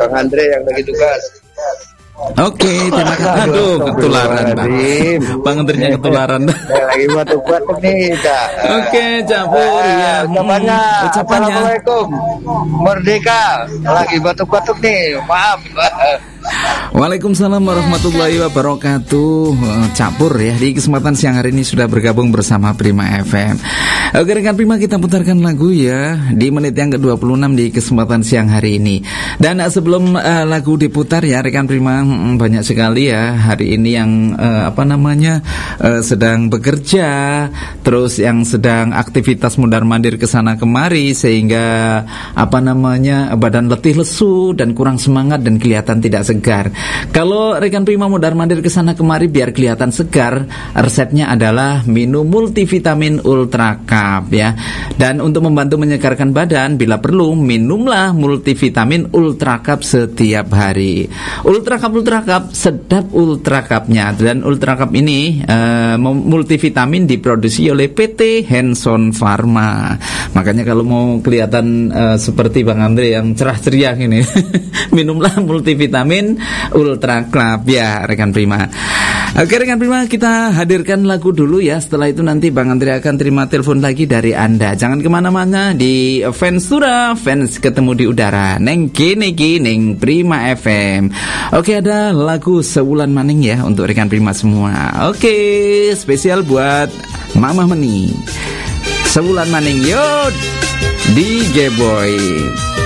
Bang Andre yang lagi tugas. Oke, terima kasih. Aduh, ketularan Bang Andrinya ketularan. Lagi batuk-batuk nih, Kak. Oke, Cak Pur ya. Ucapannya. Assalamualaikum. Merdeka. Lagi batuk-batuk nih. Maaf. Waalaikumsalam warahmatullahi wabarakatuh. Cak Pur ya, di kesempatan siang hari ini sudah bergabung bersama Prima FM. Oke rekan Prima, kita putarkan lagu ya di menit yang ke-26 di kesempatan siang hari ini. Dan sebelum lagu diputar ya rekan Prima, banyak sekali ya hari ini yang sedang bekerja, terus yang sedang aktivitas mundar-mandir kesana kemari sehingga badan letih lesu dan kurang semangat dan kelihatan tidak segar. Kalau rekan Prima mundar-mandir kesana kemari biar kelihatan segar, resepnya adalah minum multivitamin Ultra Cup ya. Dan untuk membantu menyegarkan badan, bila perlu minumlah multivitamin Ultra Cup setiap hari. Ultra Cup sedap Ultra Cup-nya. Dan Ultra Cup ini multivitamin diproduksi oleh PT Hanson Pharma. Makanya kalau mau kelihatan seperti Bang Andre yang cerah ceria ini minumlah multivitamin Ultra Cup ya rekan Prima. Oke rekan Prima, kita hadirkan lagu dulu ya. Setelah itu nanti Bang Andre akan terima telepon lagi dari Anda. Jangan kemana-mana, di Fans Sura, Fans ketemu di udara neng kini neng Prima FM. Oke, ada lagu Sewulan Maning ya untuk rekan Prima semua. Oke, spesial buat Mama Meni. Sewulan Maning yo DJ Boy.